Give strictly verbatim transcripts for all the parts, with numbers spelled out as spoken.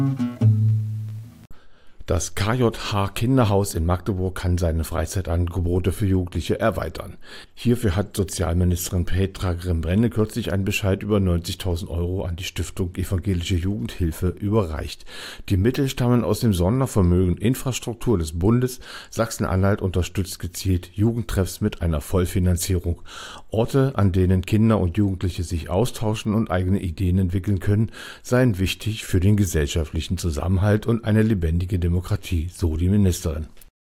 Das K J H Kinderhaus in Magdeburg kann seine Freizeitangebote für Jugendliche erweitern. Hierfür hat Sozialministerin Petra Grimm-Brenne kürzlich einen Bescheid über neunzigtausend Euro an die Stiftung Evangelische Jugendhilfe überreicht. Die Mittel stammen aus dem Sondervermögen Infrastruktur des Bundes. Sachsen-Anhalt unterstützt gezielt Jugendtreffs mit einer Vollfinanzierung. Orte, an denen Kinder und Jugendliche sich austauschen und eigene Ideen entwickeln können, seien wichtig für den gesellschaftlichen Zusammenhalt und eine lebendige Demokratie, so die Ministerin.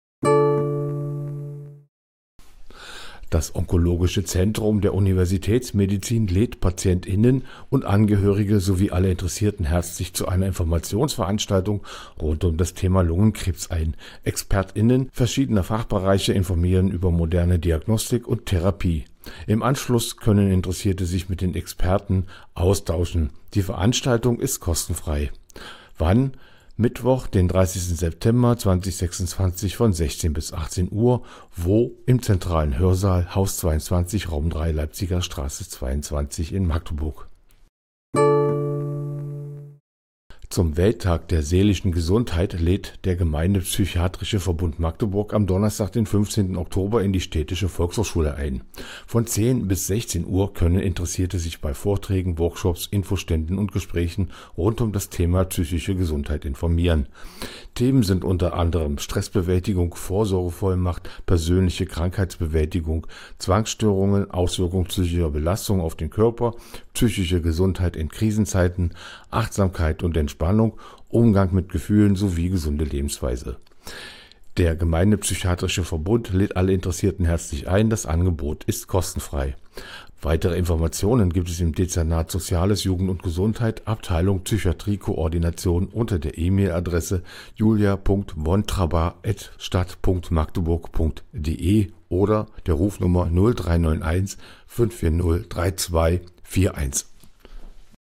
Das Onkologische Zentrum der Universitätsmedizin lädt PatientInnen und Angehörige sowie alle Interessierten herzlich zu einer Informationsveranstaltung rund um das Thema Lungenkrebs ein. ExpertInnen verschiedener Fachbereiche informieren über moderne Diagnostik und Therapie. Im Anschluss können Interessierte sich mit den Experten austauschen. Die Veranstaltung ist kostenfrei. Wann? Mittwoch, den dreißigsten September zweitausendsechsundzwanzig von sechzehn bis achtzehn Uhr. Wo? Im zentralen Hörsaal, Haus zweiundzwanzig, Raum drei, Leipziger Straße zweiundzwanzig in Magdeburg. Zum Welttag der seelischen Gesundheit lädt der Gemeindepsychiatrische Verbund Magdeburg am Donnerstag, den fünfzehnten Oktober, in die Städtische Volkshochschule ein. Von zehn bis sechzehn Uhr können Interessierte sich bei Vorträgen, Workshops, Infoständen und Gesprächen rund um das Thema psychische Gesundheit informieren. Themen sind unter anderem Stressbewältigung, Vorsorgevollmacht, persönliche Krankheitsbewältigung, Zwangsstörungen, Auswirkungen psychischer Belastung auf den Körper, psychische Gesundheit in Krisenzeiten, Achtsamkeit und Entspannung, Umgang mit Gefühlen sowie gesunde Lebensweise. Der Gemeindepsychiatrische Verbund lädt alle Interessierten herzlich ein. Das Angebot ist kostenfrei. Weitere Informationen gibt es im Dezernat Soziales, Jugend und Gesundheit, Abteilung Psychiatrie-Koordination unter der E-Mail-Adresse julia punkt wontraba at stadt punkt magdeburg punkt de oder der Rufnummer null drei neun eins fünf vier null drei zwei vier eins.